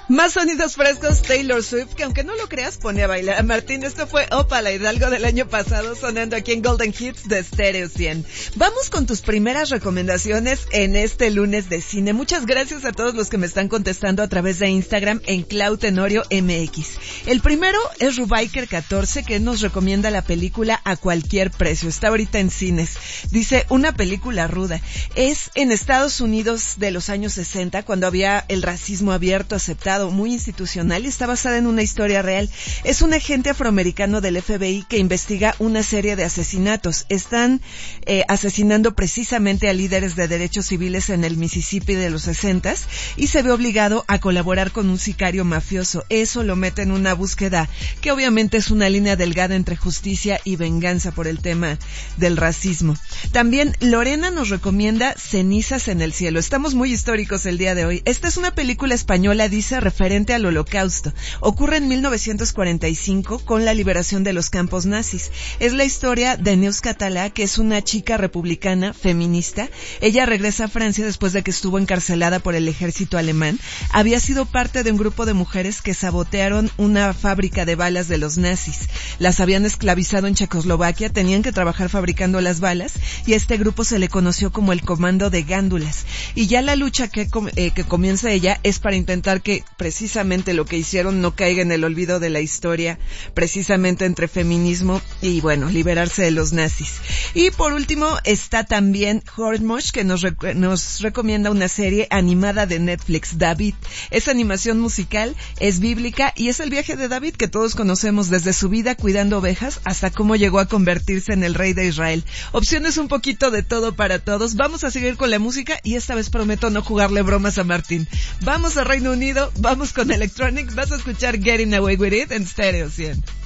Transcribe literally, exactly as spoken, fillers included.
Más sonidos frescos, Taylor Swift, que aunque no lo creas, pone a bailar. Martín, esto fue Opala Hidalgo del año pasado, sonando aquí en Golden Hits de Stereo cien. Vamos con tus primeras recomendaciones en este lunes de cine. Muchas gracias a todos los que me están contestando a través de Instagram en Clau Tenorio M X. El primero es Rubiker catorce, que nos recomienda la película A Cualquier Precio. Está ahorita en cines. Dice, una película ruda. Es en Estados Unidos de los años sesenta, cuando había el racismo abierto, aceptado, muy institucional, y está basada en una historia real. Es un agente afroamericano del F B I que investiga una serie de asesinatos. Están eh, asesinando precisamente a líderes de derechos civiles en el Mississippi de los sesentas y se ve obligado a colaborar con un sicario mafioso. Eso lo mete en una búsqueda que obviamente es una línea delgada entre justicia y venganza por el tema del racismo. También Lorena nos recomienda Cenizas en el cielo. Estamos muy históricos el día de hoy. Esta es una película española, dice, referente al Holocausto. Ocurre en mil novecientos cuarenta y cinco con la liberación de los campos nazis. Es la historia de Neus Catalá, que es una chica republicana, feminista. Ella regresa a Francia después de que estuvo encarcelada por el ejército alemán. Había sido parte de un grupo de mujeres que sabotearon una fábrica de balas de los nazis. Las habían esclavizado en Checoslovaquia, tenían que trabajar fabricando las balas, y a este grupo se le conoció como el Comando de Gándulas. Y ya la lucha que, eh, que comienza ella es para intentar que precisamente lo que hicieron no caiga en el olvido de la historia, precisamente entre feminismo y, bueno, liberarse de los nazis. Y por último está también Hormosh, que nos, rec- nos recomienda una serie animada de Netflix, David. Es animación musical, es bíblica y es el viaje de David que todos conocemos, desde su vida cuidando ovejas hasta cómo llegó a convertirse en el rey de Israel. Opciones un poquito de todo para todos. Vamos a seguir con la música y esta vez prometo no jugarle bromas a Martín. Vamos a Reino Unido, vamos con Electronic, vas a escuchar Getting Away With It en Stereo cien.